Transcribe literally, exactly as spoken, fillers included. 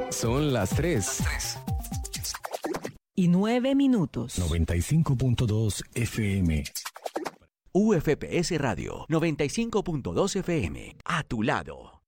Son las tres. Y nueve minutos. noventa y cinco punto dos F M. U F P S Radio noventa y cinco punto dos F M. A tu lado.